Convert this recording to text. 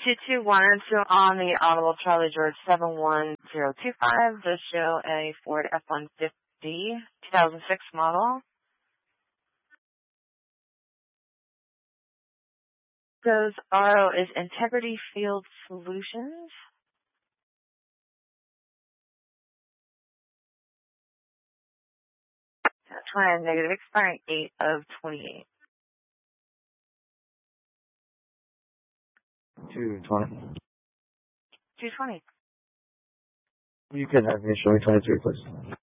2212 on the Audible Charlie George 71025. Does show a Ford F-150 2006 model. Goes RO is Integrity Field Solutions. Time negative, expiring 8/28. 220. 220. You can have me showing 23, please.